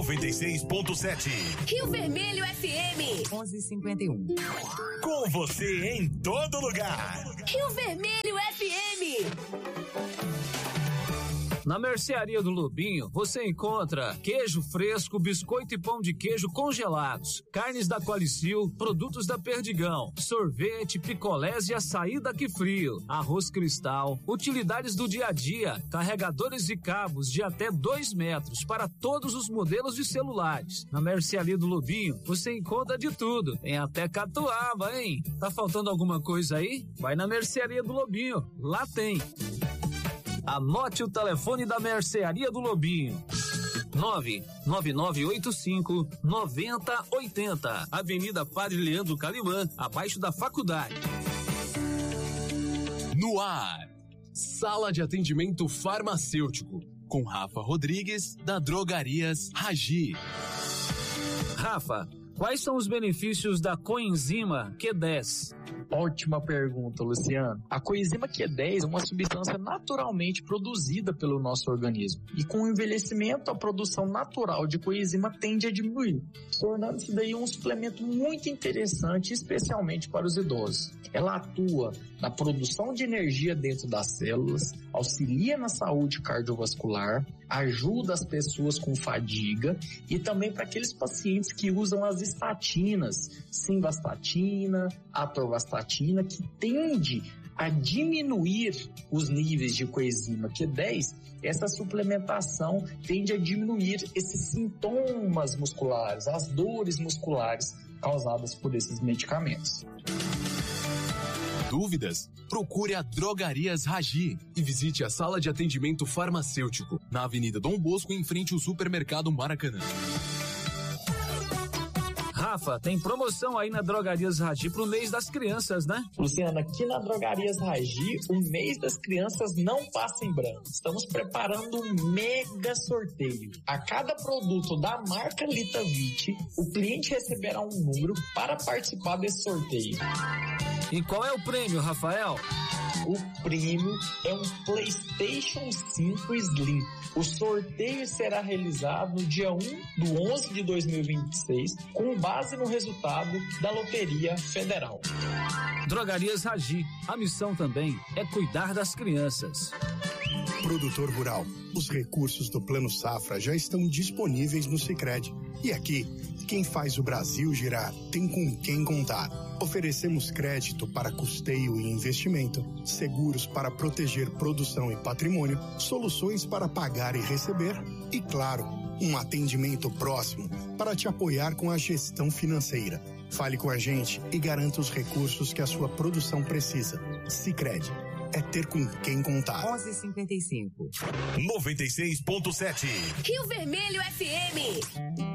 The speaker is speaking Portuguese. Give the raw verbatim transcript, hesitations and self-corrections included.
noventa e seis ponto sete. Rio Vermelho F M. onze e cinquenta e um. Com você em todo lugar. Rio Vermelho F M. Na Mercearia do Lobinho, você encontra queijo fresco, biscoito e pão de queijo congelados, carnes da Qualicil, produtos da Perdigão, sorvete, picolés e açaí daqui frio, arroz cristal, utilidades do dia a dia, carregadores de cabos de até dois metros para todos os modelos de celulares. Na Mercearia do Lobinho, você encontra de tudo, tem até catuaba, hein? Tá faltando alguma coisa aí? Vai na Mercearia do Lobinho, lá tem. Anote o telefone da Mercearia do Lobinho. nove nove nove oito cinco nove zero oito zero. Avenida Padre Leandro Calimã, abaixo da faculdade. No ar, Sala de Atendimento Farmacêutico, com Rafa Rodrigues, da Drogarias Ragi. Rafa, quais são os benefícios da coenzima Q dez? Ótima pergunta, Luciano. A coenzima Q dez é uma substância naturalmente produzida pelo nosso organismo. E com o envelhecimento, a produção natural de coenzima tende a diminuir, tornando-se daí um suplemento muito interessante, especialmente para os idosos. Ela atua na produção de energia dentro das células, auxilia na saúde cardiovascular, ajuda as pessoas com fadiga e também para aqueles pacientes que usam as estatinas, simvastatina, atorvastatina, que tende a diminuir os níveis de coenzima Q dez. Essa suplementação tende a diminuir esses sintomas musculares, as dores musculares causadas por esses medicamentos. Dúvidas? Procure a Drogarias Ragi e visite a Sala de Atendimento Farmacêutico, na Avenida Dom Bosco, em frente ao Supermercado Maracanã. Rafa, tem promoção aí na Drogarias Ragi pro mês das crianças, né? Luciana, aqui na Drogarias Ragi, o mês das crianças não passa em branco. Estamos preparando um mega sorteio. A cada produto da marca Litavit, o cliente receberá um número para participar desse sorteio. E qual é o prêmio, Rafael? O prêmio é um PlayStation cinco Slim. O sorteio será realizado no dia um do onze de dois mil e vinte e seis, com base no resultado da Loteria Federal. Drogarias Ragi. A missão também é cuidar das crianças. Produtor rural, os recursos do Plano Safra já estão disponíveis no Sicredi. E aqui, quem faz o Brasil girar tem com quem contar. Oferecemos crédito para custeio e investimento, seguros para proteger produção e patrimônio, soluções para pagar e receber e, claro, um atendimento próximo para te apoiar com a gestão financeira. Fale com a gente e garanta os recursos que a sua produção precisa. Sicredi. É ter com quem contar. onze e cinquenta e cinco. noventa e seis ponto sete. Rio Vermelho F M.